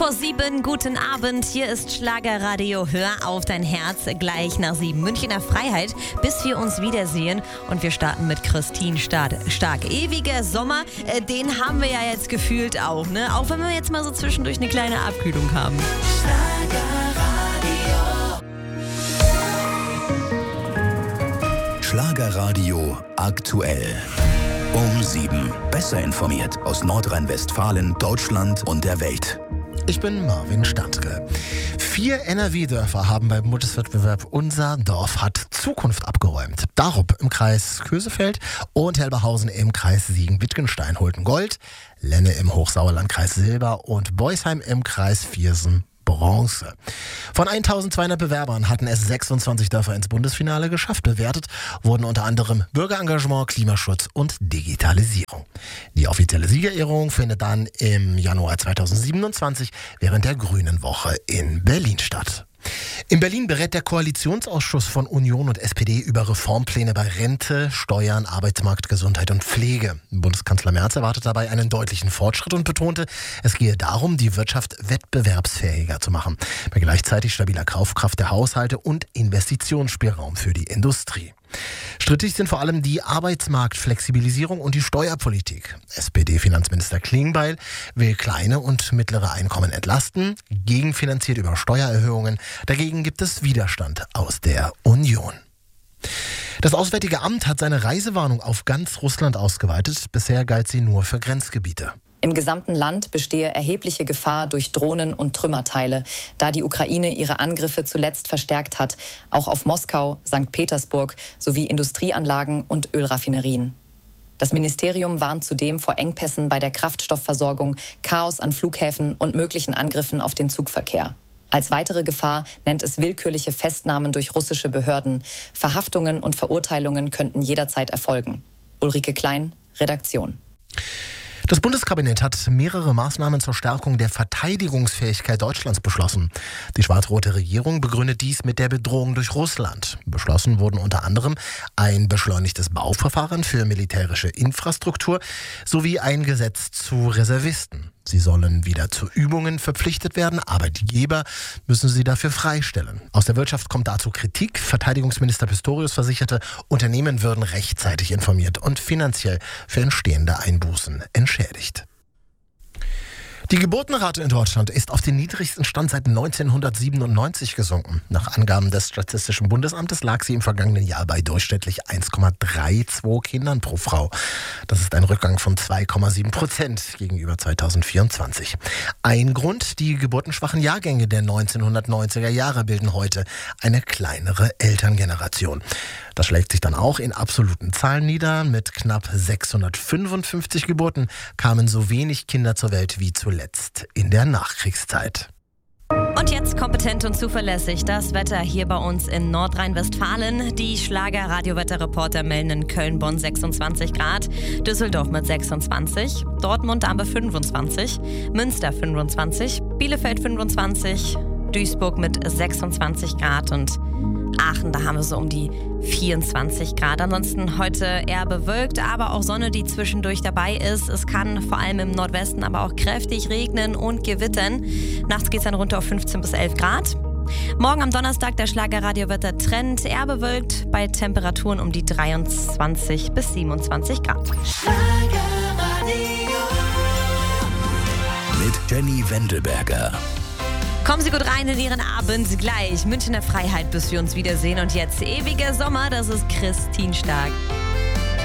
Vor 7, guten Abend, hier ist Schlagerradio, hör auf dein Herz, gleich nach 7. Münchner Freiheit, bis wir uns wiedersehen und wir starten mit Christine Stark. Ewiger Sommer, den haben wir ja jetzt gefühlt auch, ne? Auch wenn wir jetzt mal so zwischendurch eine kleine Abkühlung haben. Schlagerradio aktuell. Um 7. Besser informiert aus Nordrhein-Westfalen, Deutschland und der Welt. Ich bin Marvin Standke. 4 NRW-Dörfer haben beim Bundeswettbewerb Unser Dorf hat Zukunft abgeräumt. Darup im Kreis Kösefeld und Helberhausen im Kreis Siegen-Wittgenstein holten Gold, Lenne im Hochsauerlandkreis Silber und Beusheim im Kreis Viersen Bronze. Von 1200 Bewerbern hatten es 26 Dörfer ins Bundesfinale geschafft. Bewertet wurden unter anderem Bürgerengagement, Klimaschutz und Digitalisierung. Die offizielle Siegerehrung findet dann im Januar 2027 während der Grünen Woche in Berlin statt. In Berlin berät der Koalitionsausschuss von Union und SPD über Reformpläne bei Rente, Steuern, Arbeitsmarkt, Gesundheit und Pflege. Bundeskanzler Merz erwartet dabei einen deutlichen Fortschritt und betonte, es gehe darum, die Wirtschaft wettbewerbsfähiger zu machen, bei gleichzeitig stabiler Kaufkraft der Haushalte und Investitionsspielraum für die Industrie. Strittig sind vor allem die Arbeitsmarktflexibilisierung und die Steuerpolitik. SPD-Finanzminister Klingbeil will kleine und mittlere Einkommen entlasten, gegenfinanziert über Steuererhöhungen. Dagegen gibt es Widerstand aus der Union. Das Auswärtige Amt hat seine Reisewarnung auf ganz Russland ausgeweitet. Bisher galt sie nur für Grenzgebiete. Im gesamten Land bestehe erhebliche Gefahr durch Drohnen und Trümmerteile, da die Ukraine ihre Angriffe zuletzt verstärkt hat, auch auf Moskau, St. Petersburg sowie Industrieanlagen und Ölraffinerien. Das Ministerium warnt zudem vor Engpässen bei der Kraftstoffversorgung, Chaos an Flughäfen und möglichen Angriffen auf den Zugverkehr. Als weitere Gefahr nennt es willkürliche Festnahmen durch russische Behörden. Verhaftungen und Verurteilungen könnten jederzeit erfolgen. Ulrike Klein, Redaktion. Das Bundeskabinett hat mehrere Maßnahmen zur Stärkung der Verteidigungsfähigkeit Deutschlands beschlossen. Die schwarz-rote Regierung begründet dies mit der Bedrohung durch Russland. Beschlossen wurden unter anderem ein beschleunigtes Bauverfahren für militärische Infrastruktur sowie ein Gesetz zu Reservisten. Sie sollen wieder zu Übungen verpflichtet werden, Arbeitgeber müssen sie dafür freistellen. Aus der Wirtschaft kommt dazu Kritik. Verteidigungsminister Pistorius versicherte, Unternehmen würden rechtzeitig informiert und finanziell für entstehende Einbußen entschädigt. Die Geburtenrate in Deutschland ist auf den niedrigsten Stand seit 1997 gesunken. Nach Angaben des Statistischen Bundesamtes lag sie im vergangenen Jahr bei durchschnittlich 1,32 Kindern pro Frau. Das ist ein Rückgang von 2,7% gegenüber 2024. Ein Grund, die geburtenschwachen Jahrgänge der 1990er Jahre bilden heute eine kleinere Elterngeneration. Das schlägt sich dann auch in absoluten Zahlen nieder. Mit knapp 655 Geburten kamen so wenig Kinder zur Welt wie zuletzt in der Nachkriegszeit. Und jetzt kompetent und zuverlässig das Wetter hier bei uns in Nordrhein-Westfalen. Die Schlager-Radio-Wetterreporter melden in Köln, Bonn 26 Grad, Düsseldorf mit 26, Dortmund aber 25, Münster 25, Bielefeld 25, Duisburg mit 26 Grad und Aachen, da haben wir so um die 24 Grad. Ansonsten heute eher bewölkt, aber auch Sonne, die zwischendurch dabei ist. Es kann vor allem im Nordwesten aber auch kräftig regnen und gewittern. Nachts geht es dann runter auf 15 bis 11 Grad. Morgen am Donnerstag der Schlagerradio-Wetter-Trend eher bewölkt bei Temperaturen um die 23 bis 27 Grad. Mit Jenny Wendelberger. Kommen Sie gut rein in Ihren Abend. Gleich Münchner Freiheit, bis wir uns wiedersehen. Und jetzt ewiger Sommer, das ist Christine Stark.